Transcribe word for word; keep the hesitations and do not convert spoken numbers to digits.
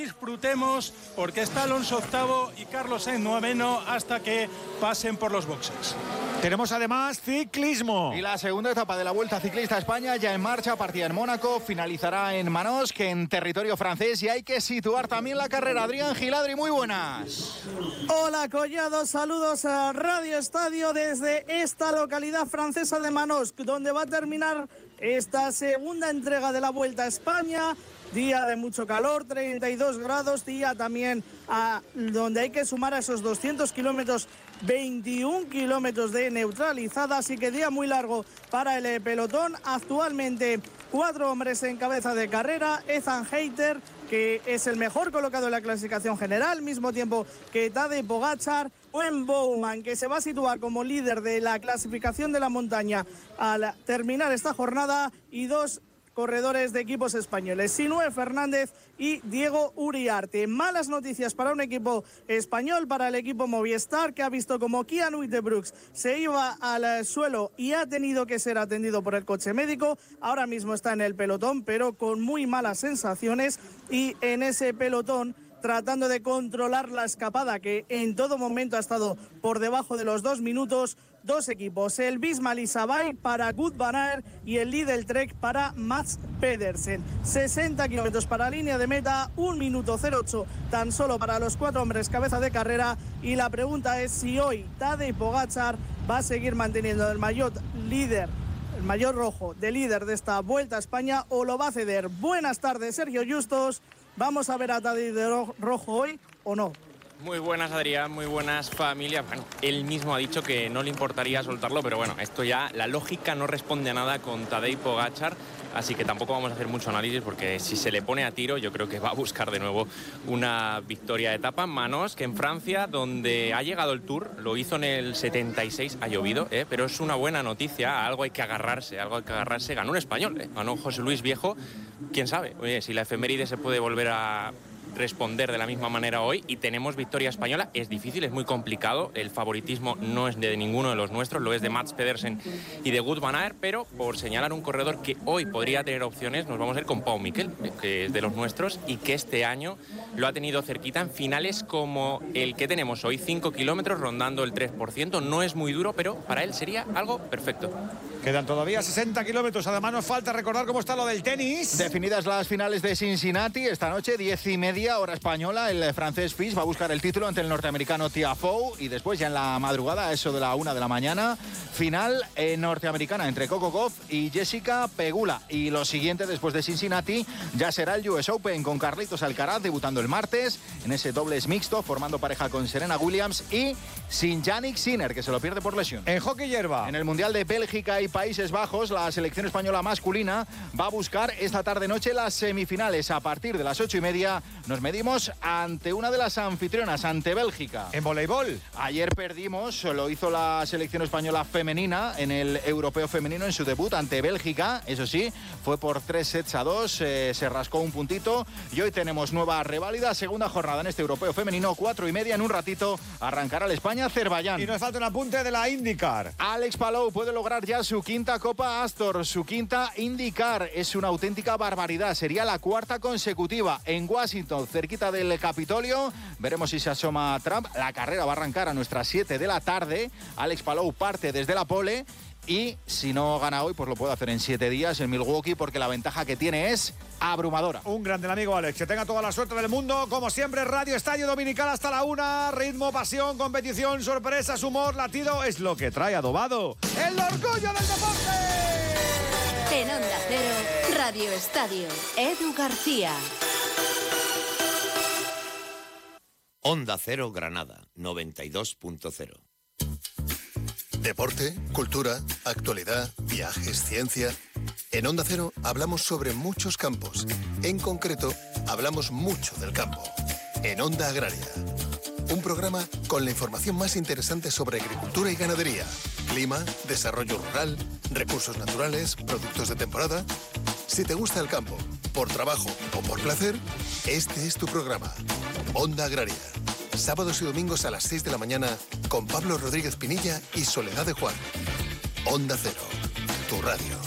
disfrutemos porque está Alonso octavo y Carlos Sainz noveno hasta que pasen por los boxes. Tenemos además ciclismo. Y la segunda etapa de la Vuelta Ciclista a España ya en marcha, partida en Mónaco, finalizará en Manosque, en territorio francés, y hay que situar también la carrera. Adrián Giladri, muy buenas. Hola Collado, saludos a Radio Estadio desde esta localidad francesa de Manosque, donde va a terminar esta segunda entrega de la Vuelta a España. Día de mucho calor, treinta y dos grados, día también a, donde hay que sumar a esos doscientos kilómetros, veintiún kilómetros de neutralizada, así que día muy largo para el pelotón. Actualmente cuatro hombres en cabeza de carrera, Ethan Hayter, que es el mejor colocado en la clasificación general, mismo tiempo que Tadej Pogačar, Koen Bouwman, que se va a situar como líder de la clasificación de la montaña al terminar esta jornada, y dos corredores de equipos españoles, Sinue Fernández y Diego Uriarte. Malas noticias para un equipo español, para el equipo Movistar, que ha visto como Kian Uijtdebroeks se iba al suelo y ha tenido que ser atendido por el coche médico. Ahora mismo está en el pelotón, pero con muy malas sensaciones, y en ese pelotón tratando de controlar la escapada, que en todo momento ha estado por debajo de los dos minutos. Dos equipos, el Visma Isabay para Wout van Aert y el Lidl Trek para Mats Pedersen. sesenta kilómetros para línea de meta, un minuto cero ocho tan solo para los cuatro hombres cabeza de carrera, y la pregunta es si hoy Tadej Pogačar va a seguir manteniendo el maillot líder, el maillot rojo de líder de esta Vuelta a España, o lo va a ceder. Buenas tardes, Sergio Justos. ¿Vamos a ver a Tadej de rojo hoy o no? Muy buenas, Adrián, muy buenas, familia. Bueno, él mismo ha dicho que no le importaría soltarlo, pero bueno, esto ya, la lógica no responde a nada con Tadej Pogačar, así que tampoco vamos a hacer mucho análisis, porque si se le pone a tiro, yo creo que va a buscar de nuevo una victoria de etapa. Manosque, en Francia, donde ha llegado el Tour, lo hizo en el setenta y seis, ha llovido, ¿eh? Pero es una buena noticia, algo hay que agarrarse, algo hay que agarrarse. Ganó un español, ¿eh? Ganó José Luis Viejo, quién sabe, oye, si la efeméride se puede volver a responder de la misma manera hoy, y tenemos victoria española. Es difícil, es muy complicado, el favoritismo no es de ninguno de los nuestros, lo es de Mats Pedersen y de Wout van Aert, pero por señalar un corredor que hoy podría tener opciones, nos vamos a ir con Pau Miquel, que es de los nuestros y que este año lo ha tenido cerquita en finales como el que tenemos hoy, cinco kilómetros rondando el tres por ciento. No es muy duro, pero para él sería algo perfecto. Quedan todavía sesenta kilómetros. Además nos falta recordar cómo está lo del tenis. Definidas las finales de Cincinnati, esta noche, diez y media, hora española. El francés Fils va a buscar el título ante el norteamericano Tiafoe, y después ya en la madrugada, a eso de la una de la mañana, final eh, norteamericana entre Coco Gauff y Jessica Pegula. Y lo siguiente después de Cincinnati ya será el U S Open, con Carlitos Alcaraz debutando el martes en ese dobles mixto, formando pareja con Serena Williams, y sin Jannik Sinner, que se lo pierde por lesión. En hockey hierba, en el Mundial de Bélgica y Países Bajos, la selección española masculina va a buscar esta tarde-noche las semifinales. A partir de las ocho y media nos medimos ante una de las anfitrionas, ante Bélgica. En voleibol, ayer perdimos, lo hizo la selección española femenina en el europeo femenino en su debut ante Bélgica. Eso sí, fue por tres sets a dos, eh, se rascó un puntito, y hoy tenemos nueva reválida, segunda jornada en este europeo femenino, cuatro y media. En un ratito arrancará el España-Azerbaiyán. Y nos falta un apunte de la IndyCar. Alex Palou puede lograr ya su quinta Copa Astor, su quinta IndyCar. Es una auténtica barbaridad, sería la cuarta consecutiva en Washington, cerquita del Capitolio. Veremos si se asoma Trump. La carrera va a arrancar a nuestras siete de la tarde. Alex Palou parte desde la pole, y si no gana hoy, pues lo puede hacer en siete días en Milwaukee, porque la ventaja que tiene es abrumadora. Un grande el amigo Alex, que tenga toda la suerte del mundo. Como siempre, Radio Estadio Dominical hasta la una. Ritmo, pasión, competición, sorpresas, humor, latido, es lo que trae adobado el orgullo del deporte. En Onda Cero, Radio Estadio, Edu García. Onda Cero Granada, noventa y dos punto cero. Deporte, cultura, actualidad, viajes, ciencia. En Onda Cero hablamos sobre muchos campos. En concreto, hablamos mucho del campo. En Onda Agraria. Un programa con la información más interesante sobre agricultura y ganadería, clima, desarrollo rural, recursos naturales, productos de temporada. Si te gusta el campo, por trabajo o por placer, este es tu programa. Onda Agraria. Sábados y domingos a las seis de la mañana con Pablo Rodríguez Pinilla y Soledad de Juan. Onda Cero, tu radio.